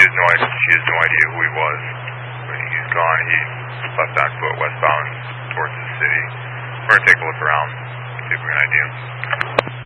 She has no idea who he was. When he's gone, he left on foot westbound towards the city. We're going to take a look around, see if we can ID him.